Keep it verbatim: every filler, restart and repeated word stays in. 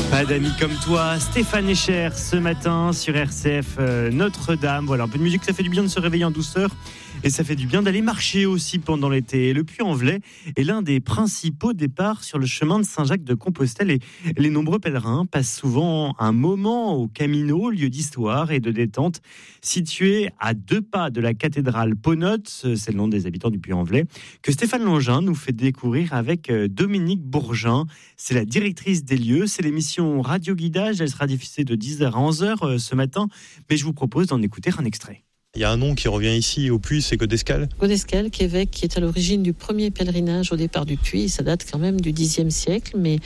Pas d'amis comme toi, Stéphane Echer ce matin sur R C F euh, Notre-Dame. Voilà, un peu de musique, ça fait du bien de se réveiller en douceur et ça fait du bien d'aller marcher aussi pendant l'été. Le Puy-en-Velay est l'un des principaux départs sur le chemin de Saint-Jacques-de-Compostelle et les nombreux pèlerins passent souvent un moment au Camino, lieu d'histoire et de détente situé à deux pas de la cathédrale Pau-Note, c'est le nom des habitants du Puy-en-Velay, que Stéphane Longin nous fait découvrir avec Dominique Bourgin. C'est la directrice des lieux, c'est l'émission Radio Guidage, elle sera diffusée de dix heures à onze heures ce matin, mais je vous propose d'en écouter un extrait. Il y a un nom qui revient ici au Puy, c'est Godescal. Godescal, qui est évêque, qui est à l'origine du premier pèlerinage au départ du Puy. Ça date quand même du dixième siècle, mais